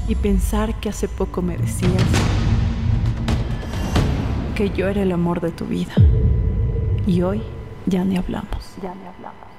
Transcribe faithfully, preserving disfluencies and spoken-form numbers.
Y pensar que hace poco me decías que yo era el amor de tu vida. Y hoy ya ni hablamos. Ya ni hablamos.